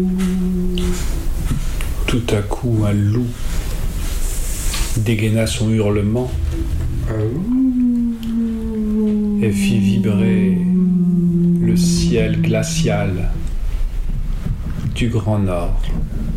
Tout à coup, un loup dégaina son hurlement et fit vibrer le ciel glacial du Grand Nord.